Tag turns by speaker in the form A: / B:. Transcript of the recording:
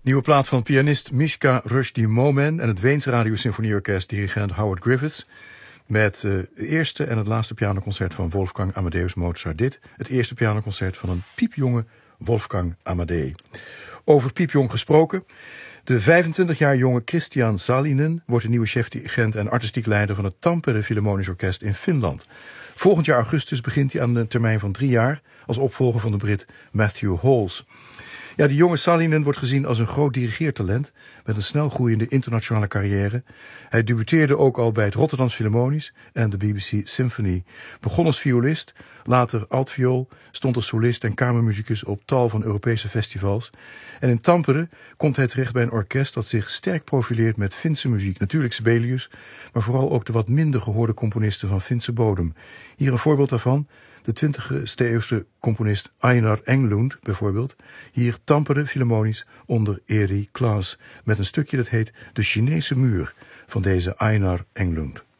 A: Nieuwe plaat van pianist Mishka Rushdie Momen en het Weens Radiosymfonieorkest dirigent Howard Griffiths. Met het eerste en het laatste pianoconcert van Wolfgang Amadeus Mozart. Dit, het eerste pianoconcert van een piepjonge Wolfgang Amadei. Over piepjong gesproken. De 25 jaar jonge Christian Salinen wordt de nieuwe chef-dirigent en artistiek leider van het Tampere Philharmonisch Orkest in Finland. Volgend jaar augustus begint hij aan een termijn van 3 jaar als opvolger van de Brit Matthew Halls. Ja, die jonge Salinen wordt gezien als een groot dirigeertalent met een snel groeiende internationale carrière. Hij debuteerde ook al bij het Rotterdams Philharmonisch en de BBC Symphony. Begon als violist, later altviool, stond als solist en kamermuzikus op tal van Europese festivals. En in Tampere komt hij terecht bij een orkest dat zich sterk profileert met Finse muziek. Natuurlijk Sibelius, maar vooral ook de wat minder gehoorde componisten van Finse bodem. Hier een voorbeeld daarvan. De 20e eeuwse componist Einar Englund bijvoorbeeld. Hier Tampere Philharmonisch onder Eri Klaas. Met een stukje dat heet De Chinese Muur van deze Einar Englund.